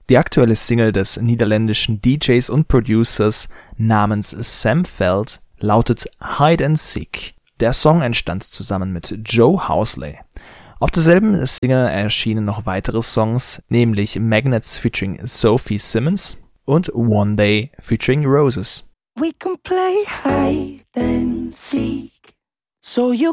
Die aktuelle Single des niederländischen DJs und Producers namens Sam Veld lautet Hide and Seek. Der Song entstand zusammen mit Joe Housley. Auf derselben Single erschienen noch weitere Songs, nämlich Magnets featuring Sophie Simmons und One Day featuring Roses. We can play hide and seek, so you